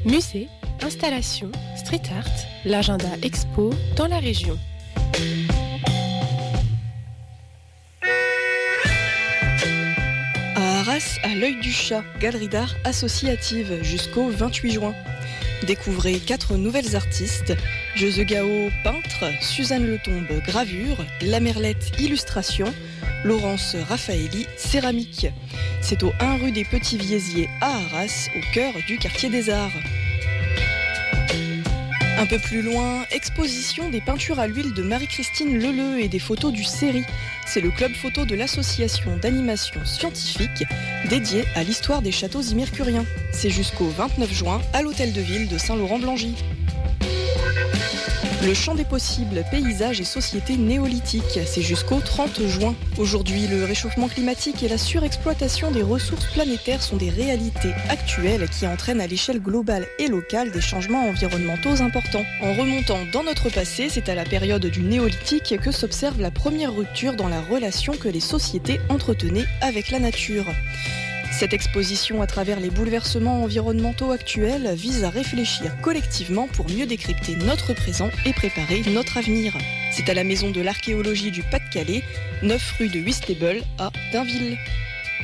Musée, installations, street art, l'agenda expo dans la région. À Arras, à l'œil du chat, galerie d'art associative jusqu'au 28 juin. Découvrez 4 nouvelles artistes, Jose Gao, peintre, Suzanne Letombe, gravure, La Merlette, illustration, Laurence Raffaelli, céramique. C'est au 1 rue des Petits Viesiers à Arras, au cœur du quartier des Arts. Un peu plus loin, exposition des peintures à l'huile de Marie-Christine Leleu et des photos du Série. C'est le club photo de l'association d'animation scientifique dédié à l'histoire des châteaux immercuriens. C'est jusqu'au 29 juin à l'hôtel de ville de Saint-Laurent-Blangy. Le champ des possibles, paysages et sociétés néolithiques, c'est jusqu'au 30 juin. Aujourd'hui, le réchauffement climatique et la surexploitation des ressources planétaires sont des réalités actuelles qui entraînent à l'échelle globale et locale des changements environnementaux importants. En remontant dans notre passé, c'est à la période du néolithique que s'observe la première rupture dans la relation que les sociétés entretenaient avec la nature. Cette exposition à travers les bouleversements environnementaux actuels vise à réfléchir collectivement pour mieux décrypter notre présent et préparer notre avenir. C'est à la Maison de l'archéologie du Pas-de-Calais, 9 rue de Huislebel à Dainville.